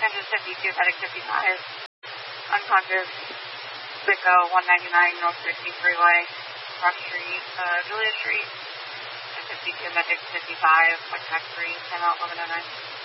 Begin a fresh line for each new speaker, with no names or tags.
Engine 52, heading 55. Unconscious. Sicko, 199 North 13 Freeway. Cross Street, Julia Street. 52, Medic 55. Contact 3, 10 out 1109.